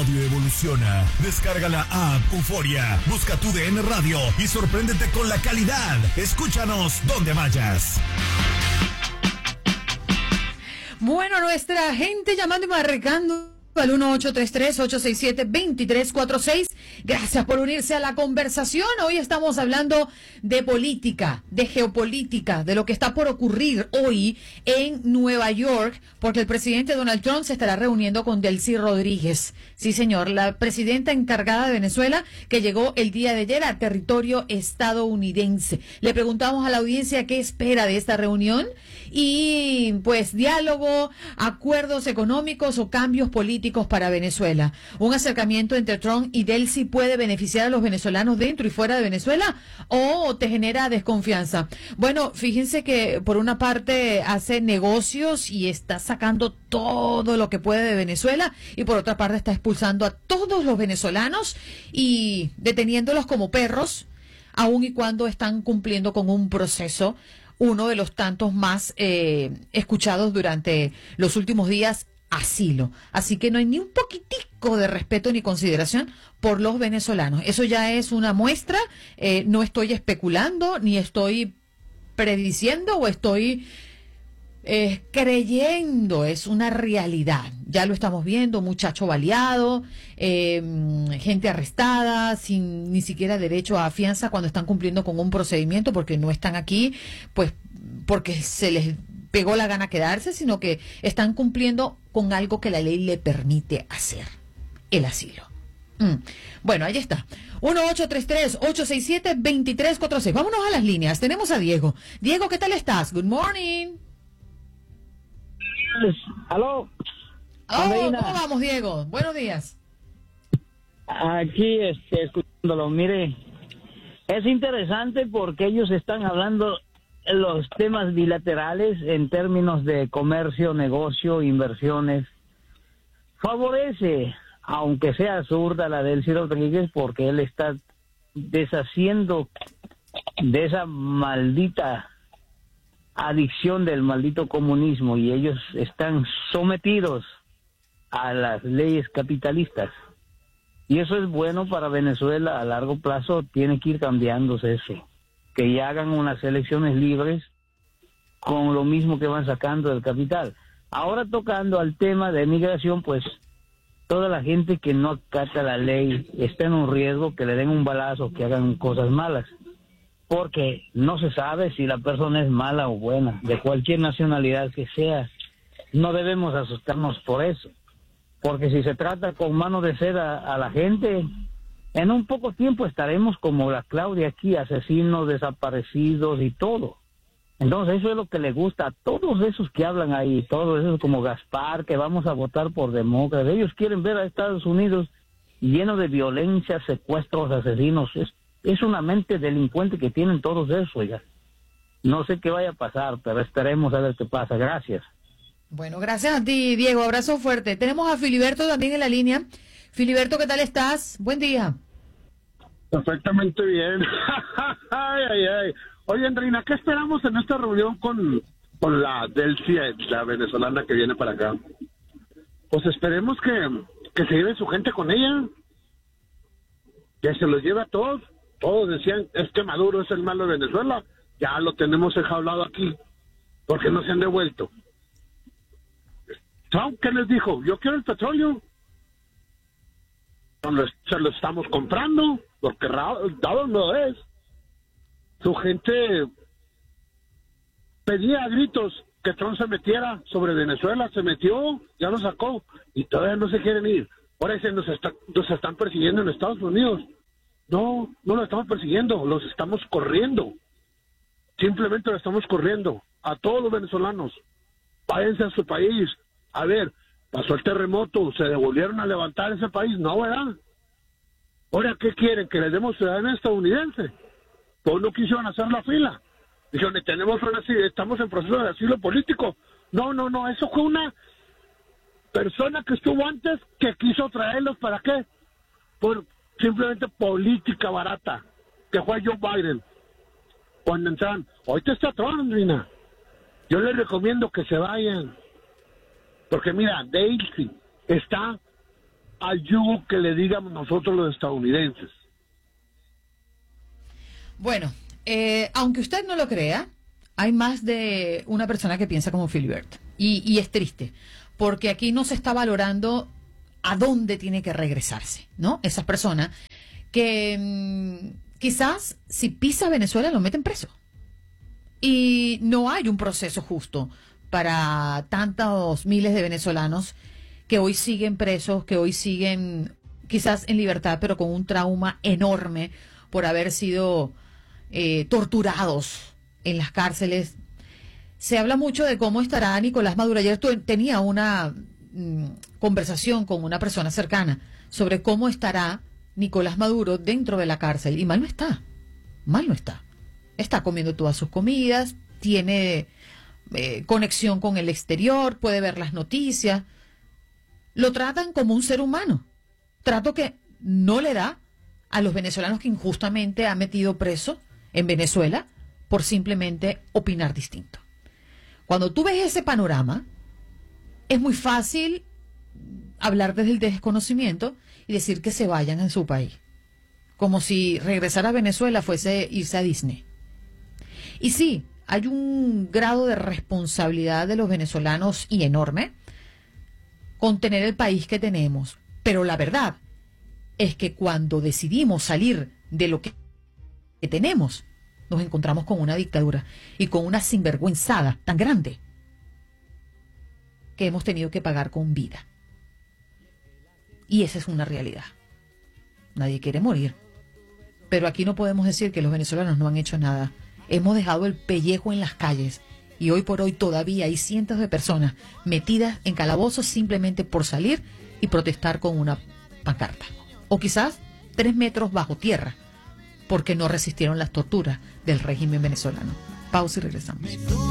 radio evoluciona. Descarga la app Euforia, busca tu DN Radio y sorpréndete con la calidad. Escúchanos donde vayas. Bueno, nuestra gente llamando y marcando al 1833-867-2346. Gracias por unirse a la conversación. Hoy estamos hablando de política, de geopolítica, de lo que está por ocurrir hoy en Nueva York, porque el presidente Donald Trump se estará reuniendo con Delcy Rodríguez. Sí, señor, la presidenta encargada de Venezuela, que llegó el día de ayer a territorio estadounidense. Le preguntamos a la audiencia qué espera de esta reunión y, pues, diálogo, acuerdos económicos o cambios políticos para Venezuela. Un acercamiento entre Trump y Delcy puede beneficiar a los venezolanos dentro y fuera de Venezuela o te genera desconfianza. Bueno, fíjense que por una parte hace negocios y está sacando todo lo que puede de Venezuela y por otra parte está expulsando a todos los venezolanos y deteniéndolos como perros, aun y cuando están cumpliendo con un proceso, uno de los tantos más escuchados durante los últimos días, asilo. Así que no hay ni un poquitico de respeto ni consideración por los venezolanos. Eso ya es una muestra. No estoy especulando, ni estoy prediciendo o estoy creyendo. Es una realidad. Ya lo estamos viendo, muchacho baleado, gente arrestada sin ni siquiera derecho a fianza cuando están cumpliendo con un procedimiento porque no están aquí, pues porque se les pegó la gana quedarse, sino que están cumpliendo con algo que la ley le permite hacer, el asilo. Bueno, ahí está. 1833-867-2346. Vámonos a las líneas. Tenemos a Diego. Diego, ¿qué tal estás? Good morning. Aló. ¿Cómo vamos, Diego? Buenos días. Aquí escuchándolo. Mire, es interesante porque ellos están hablando los temas bilaterales en términos de comercio, negocio, inversiones. Favorece, aunque sea zurda la Delcy Rodríguez, porque él está deshaciendo de esa maldita adicción del maldito comunismo y ellos están sometidos a las leyes capitalistas. Y eso es bueno para Venezuela a largo plazo, tiene que ir cambiándose eso. Que ya hagan unas elecciones libres con lo mismo que van sacando del capital. Ahora tocando al tema de migración, pues toda la gente que no acata la ley está en un riesgo que le den un balazo, que hagan cosas malas, porque no se sabe si la persona es mala o buena, de cualquier nacionalidad que sea. No debemos asustarnos por eso, porque si se trata con mano de seda a la gente, en un poco tiempo estaremos como la Claudia aquí, asesinos, desaparecidos y todo. Entonces eso es lo que le gusta a todos esos que hablan ahí, todos esos como Gaspar, que vamos a votar por demócratas. Ellos quieren ver a Estados Unidos lleno de violencia, secuestros, asesinos. Es una mente delincuente que tienen todos esos, oiga. No sé qué vaya a pasar, pero esperemos a ver qué pasa. Gracias. Bueno, gracias a ti, Diego. Abrazo fuerte. Tenemos a Filiberto también en la línea. Filiberto, ¿qué tal estás? Buen día. Perfectamente bien. Ay, ay, ay. Oye, Andreina, ¿qué esperamos en esta reunión con la Delcy, la venezolana que viene para acá? Pues esperemos que se lleve su gente con ella, que se los lleve a todos. Todos decían, es que Maduro es el malo de Venezuela. Ya lo tenemos enjaulado aquí. ¿Por qué no se han devuelto? Trump, ¿qué les dijo? Yo quiero el petróleo. Se lo estamos comprando, porque dado no es. Su gente pedía a gritos que Trump se metiera sobre Venezuela, se metió, ya lo sacó, y todavía no se quieren ir. Ahora dicen, nos están persiguiendo en Estados Unidos. No lo estamos persiguiendo, los estamos corriendo. Simplemente lo estamos corriendo. A todos los venezolanos, váyanse a su país. A ver, pasó el terremoto, se devolvieron a levantar ese país, no, ¿verdad? Ahora, ¿qué quieren? ¿Que les demos ciudadanía estadounidense? Pues no quisieron hacer la fila. Dijeron, estamos en proceso de asilo político. No, eso fue una persona que estuvo antes que quiso traerlos, ¿para qué? Por simplemente política barata, que fue Joe Biden. Cuando entran, ahorita está Trump, Andrina. Yo les recomiendo que se vayan. Porque mira, Delcy está al yugo que le digamos nosotros los estadounidenses. Bueno, aunque usted no lo crea, hay más de una persona que piensa como Filibert. Y es triste, porque aquí no se está valorando a dónde tiene que regresarse, ¿no? Esas personas que quizás si pisa Venezuela lo meten preso. Y no hay un proceso justo para tantos miles de venezolanos que hoy siguen presos, que hoy siguen quizás en libertad, pero con un trauma enorme por haber sido torturados en las cárceles. Se habla mucho de cómo estará Nicolás Maduro. Ayer tenía una conversación con una persona cercana sobre cómo estará Nicolás Maduro dentro de la cárcel. Y mal no está, mal no está. Está comiendo todas sus comidas, tiene conexión con el exterior, puede ver las noticias. Lo tratan como un ser humano. Trato que no le da a los venezolanos que injustamente ha metido preso en Venezuela por simplemente opinar distinto. Cuando tú ves ese panorama, es muy fácil hablar desde el desconocimiento y decir que se vayan en su país. Como si regresar a Venezuela fuese irse a Disney. Y sí, hay un grado de responsabilidad de los venezolanos y enorme con tener el país que tenemos. Pero la verdad es que cuando decidimos salir de lo que tenemos, nos encontramos con una dictadura y con una sinvergüenzada tan grande que hemos tenido que pagar con vida. Y esa es una realidad. Nadie quiere morir. Pero aquí no podemos decir que los venezolanos no han hecho nada. Hemos dejado el pellejo en las calles y hoy por hoy todavía hay cientos de personas metidas en calabozos simplemente por salir y protestar con una pancarta. O quizás 3 metros bajo tierra porque no resistieron las torturas del régimen venezolano. Pausa y regresamos.